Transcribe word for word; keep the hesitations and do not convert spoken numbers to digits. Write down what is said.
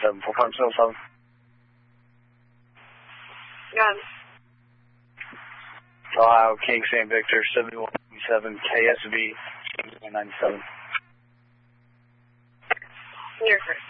seven four five zero seven. Got it. Ohio, King Sam Victor, seventy-one ninety-seven, K S V, seventy-one ninety-seven. You're correct.